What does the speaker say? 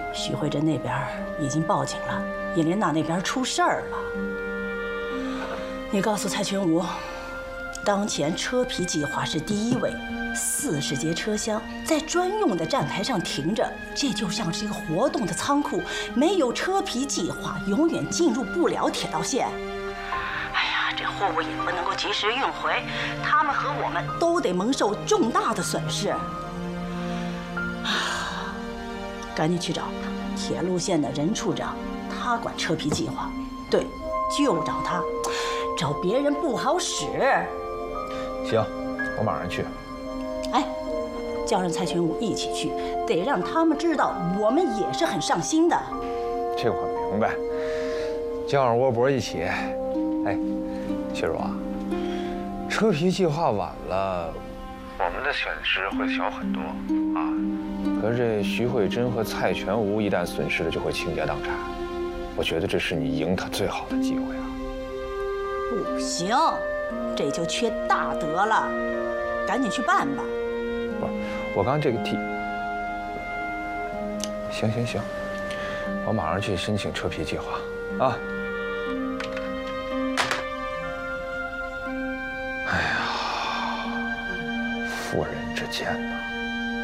徐慧珍那边已经报警了，叶莲娜那边出事儿了。你告诉蔡全武，当前车皮计划是第一位，40节车厢在专用的站台上停着，这就像是一个活动的仓库，没有车皮计划，永远进入不了铁道线。哎呀，这货物也不能够及时运回，他们和我们都得蒙受重大的损失。赶紧去找铁路线的任处长，他管车皮计划。对，就找他，找别人不好使。 行，我马上去。 哎，叫上蔡全武一起去，得让他们知道我们也是很上心的。 这我明白。叫上窝脖一起。哎，雪茹啊，车皮计划晚了，我们的损失会小很多啊。可是这徐慧珍和蔡全武一旦损失了，就会倾家荡产。我觉得这是你赢他最好的机会啊！ 不行，这就缺大德了，赶紧去办吧。 不是，我刚这个题，行，我马上去申请车皮计划啊！哎呀，妇人之见呐。